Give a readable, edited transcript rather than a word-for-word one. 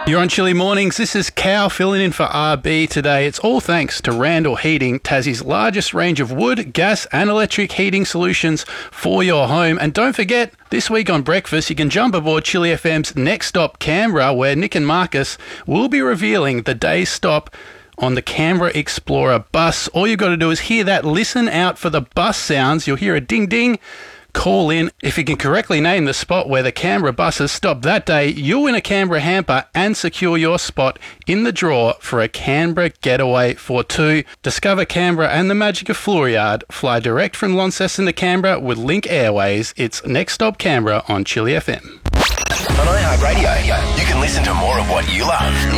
You're on Chilly Mornings. This is Cal filling in for RB today. It's all thanks to Randall Heating, Tassie's largest range of wood, gas and electric heating solutions for your home. And don't forget, this week on Breakfast, you can jump aboard Chilly FM's Next Stop Canberra, where Nick and Marcus will be revealing the day's stop on the Canberra Explorer bus. All you've got to do is hear that, listen out for the bus sounds. You'll hear a ding ding. Call in. If you can correctly name the spot where the Canberra buses stop that day, you'll win a Canberra hamper and secure your spot in the draw for a Canberra getaway for two. Discover Canberra and the magic of Flooryard. Fly direct from Launceston to Canberra with Link Airways. It's Next Stop Canberra on Chilly FM. On iHeartRadio, you can listen to more of what you love